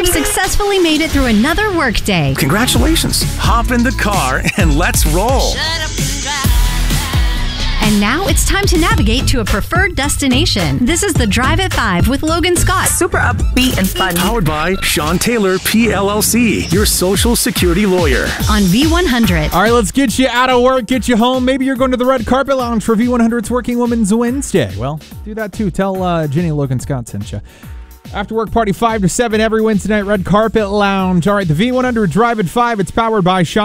You've successfully made it through another workday. Congratulations. Hop in the car and let's roll. And now it's time to navigate to a preferred destination. This is the Drive at 5 with Logan Scott. Super upbeat and fun. Powered by Sean Taylor, PLLC, your social security lawyer. On V100. All right, let's get you out of work, get you home. Maybe you're going to the Red Carpet Lounge for V100's Working Women's Wednesday. Well, do that too. Tell Jenny Logan Scott sent you. After work party 5 to 7 every Wednesday night, Red Carpet Lounge. All right, the V100 Drive at 5. It's powered by Sean